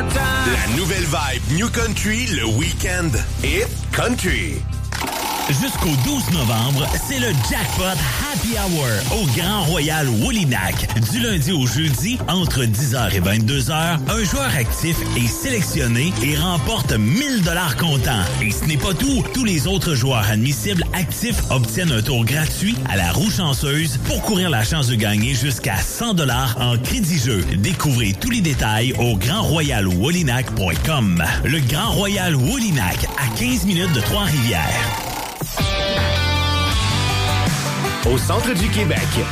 La nouvelle vibe New Country le week-end. Hit Country. Jusqu'au 12 novembre, c'est le Jackpot Happy Hour au Grand Royal Woolinac. Du lundi au jeudi, entre 10h et 22h, un joueur actif est sélectionné et remporte 1000 $ comptant. Et ce n'est pas tout. Tous les autres joueurs admissibles actifs obtiennent un tour gratuit à la roue chanceuse pour courir la chance de gagner jusqu'à 100 $ en crédit-jeu. Découvrez tous les détails au grandroyalwoolinac.com. Le Grand Royal Woolinac, à 15 minutes de Trois-Rivières. Au centre du Québec,